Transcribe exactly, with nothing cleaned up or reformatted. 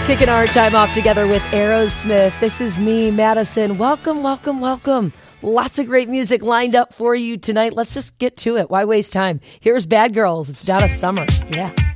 Kicking our time off together with Aerosmith. This is me, Madison. Welcome, welcome, welcome. Lots of great music lined up for you tonight. Let's just get to it. Why waste time? Here's Bad Girls. It's Donna Summer. Yeah.